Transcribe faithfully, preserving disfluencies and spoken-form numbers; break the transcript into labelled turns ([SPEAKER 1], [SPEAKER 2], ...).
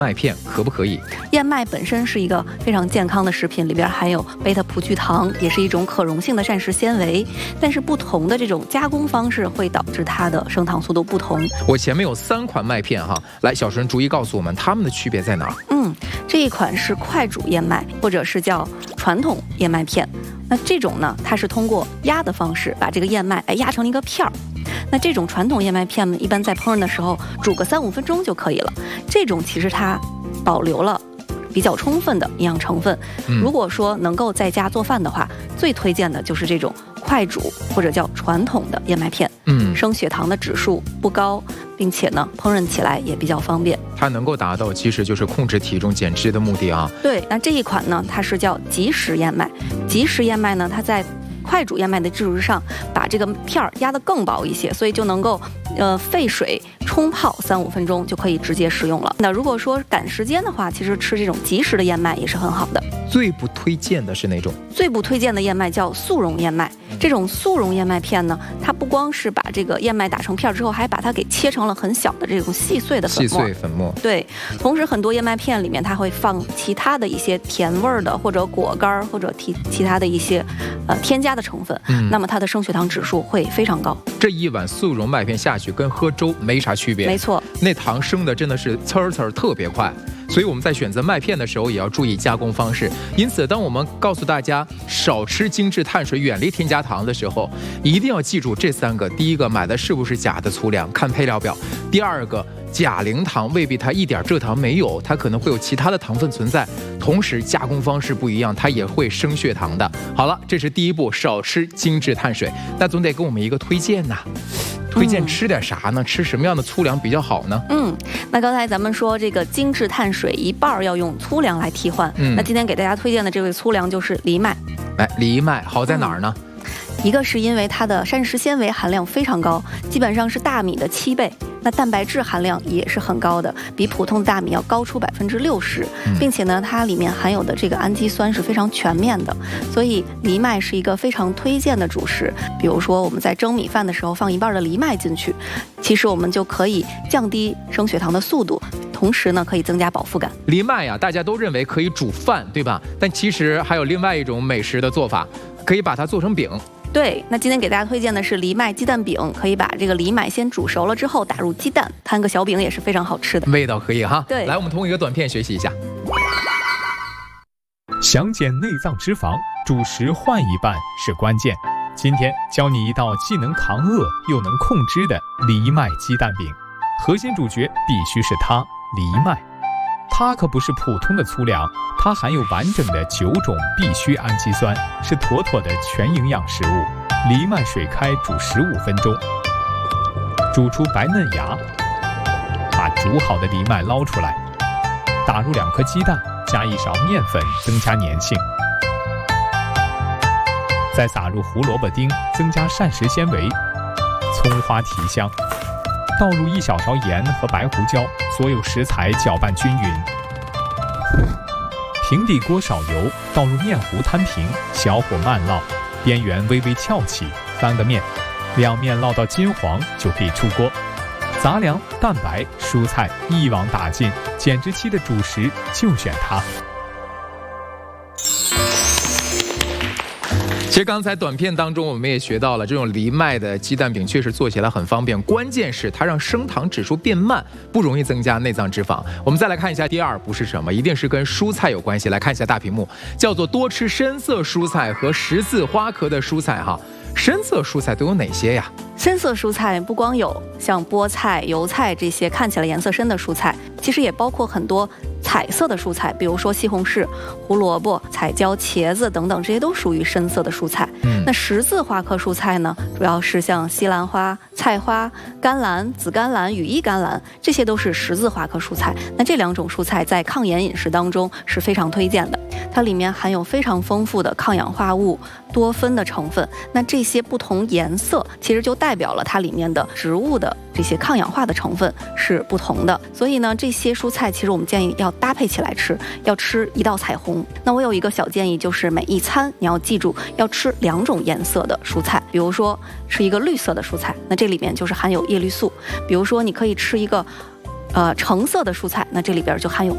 [SPEAKER 1] 麦片可不可以？
[SPEAKER 2] 燕麦本身是一个非常健康的食品，里边含有贝塔葡聚糖，也是一种可溶性的膳食纤维。但是不同的这种加工方式会导致它的升糖速度不同。
[SPEAKER 1] 我前面有三款麦片哈，来，小陈逐一告诉我们它们的区别在哪儿？
[SPEAKER 2] 嗯，这一款是快煮燕麦，或者是叫传统燕麦片。那这种呢，它是通过压的方式把这个燕麦哎压成一个片儿。那这种传统燕麦片呢，一般在烹饪的时候煮个三五分钟就可以了。这种其实它保留了比较充分的营养成分。如果说能够在家做饭的话，最推荐的就是这种快煮或者叫传统的燕麦片。嗯，升血糖的指数不高，并且呢烹饪起来也比较方便。
[SPEAKER 1] 它能够达到其实就是控制体重减脂的目的啊。
[SPEAKER 2] 对，那这一款呢，它是叫即食燕麦。即食燕麦呢，它在快煮燕麦的基础之上，把这个片儿压得更薄一些，所以就能够呃沸水冲泡三五分钟就可以直接食用了。那如果说赶时间的话，其实吃这种即食的燕麦也是很好的。
[SPEAKER 1] 最不推荐的是哪种？
[SPEAKER 2] 最不推荐的燕麦叫速溶燕麦。这种速溶燕麦片呢，它不光是把这个燕麦打成片之后，还把它给切成了很小的这种细碎的粉末。
[SPEAKER 1] 细碎粉末。
[SPEAKER 2] 对，同时很多燕麦片里面它会放其他的一些甜味儿的，或者果干或者其其他的一些呃添加的成分。嗯，那么它的升血糖指数会非常高。
[SPEAKER 1] 这一碗速溶麦片下去跟喝粥没啥区别。
[SPEAKER 2] 没错，
[SPEAKER 1] 那糖升的真的是呲儿呲儿特别快。所以我们在选择麦片的时候也要注意加工方式。因此，当我们告诉大家少吃精致碳水、远离添加糖的时候，一定要记住这三个：第一个，买的是不是假的粗粮，看配料表；第二个，假零糖未必它一点蔗糖没有，它可能会有其他的糖分存在。同时，加工方式不一样，它也会升血糖的。好了，这是第一步，少吃精致碳水。那总得给我们一个推荐呐。推荐吃点啥呢？嗯、吃什么样的粗粮比较好呢？
[SPEAKER 2] 嗯，那刚才咱们说这个精致碳水一半要用粗粮来替换。嗯，那今天给大家推荐的这位粗粮就是藜麦。
[SPEAKER 1] 哎，藜麦好在哪儿呢？
[SPEAKER 2] 嗯，一个是因为它的膳食纤维含量非常高，基本上是大米的七倍。那蛋白质含量也是很高的，比普通的大米要高出百分之六十，并且呢，它里面含有的这个氨基酸是非常全面的，所以藜麦是一个非常推荐的主食。比如说我们在蒸米饭的时候放一半的藜麦进去，其实我们就可以降低升血糖的速度，同时呢可以增加饱腹感。
[SPEAKER 1] 藜麦呀，大家都认为可以煮饭，对吧？但其实还有另外一种美食的做法，可以把它做成饼。
[SPEAKER 2] 对，那今天给大家推荐的是藜麦鸡蛋饼，可以把这个藜麦先煮熟了之后打入鸡蛋，摊个小饼也是非常好吃的，
[SPEAKER 1] 味道可以哈。
[SPEAKER 2] 对，
[SPEAKER 1] 来，我们通过一个短片学习一下。
[SPEAKER 3] 想减内脏脂肪，主食换一半是关键。今天教你一道既能抗饿又能控脂的藜麦鸡蛋饼，核心主角必须是它——藜麦。它可不是普通的粗粮，它含有完整的九种必需氨基酸，是妥妥的全营养食物。藜麦水开煮十五分钟，煮出白嫩芽，把煮好的藜麦捞出来，打入两颗鸡蛋，加一勺面粉增加粘性，再撒入胡萝卜丁增加膳食纤维，葱花提香。倒入一小勺盐和白胡椒，所有食材搅拌均匀。平底锅烧油，倒入面糊摊平，小火慢烙，边缘微微翘起，翻个面，两面烙到金黄就可以出锅。杂粮、蛋白、蔬菜一网打尽，减脂期的主食就选它。
[SPEAKER 1] 其实刚才短片当中我们也学到了，这种藜麦的鸡蛋饼确实做起来很方便，关键是它让升糖指数变慢，不容易增加内脏脂肪。我们再来看一下第二步是什么，一定是跟蔬菜有关系。来看一下大屏幕，叫做多吃深色蔬菜和十字花科的蔬菜哈。深色蔬菜都有哪些呀？
[SPEAKER 2] 深色蔬菜不光有像菠菜、油菜这些看起来颜色深的蔬菜，其实也包括很多彩色的蔬菜，比如说西红柿、胡萝卜、彩椒、茄子等等，这些都属于深色的蔬菜。嗯，那十字花科蔬菜呢，主要是像西兰花、菜花、甘蓝、紫甘蓝、羽衣甘蓝，这些都是十字花科蔬菜。那这两种蔬菜在抗炎饮食当中是非常推荐的，它里面含有非常丰富的抗氧化物、多酚的成分。那这些不同颜色，其实就代表了它里面的植物的这些抗氧化的成分是不同的。所以呢，这些蔬菜其实我们建议要搭配起来吃，要吃一道彩虹。那我有一个小建议，就是每一餐你要记住要吃两种颜色的蔬菜，比如说吃一个绿色的蔬菜，那这里面就是含有叶绿素；比如说你可以吃一个呃橙色的蔬菜，那这里边就含有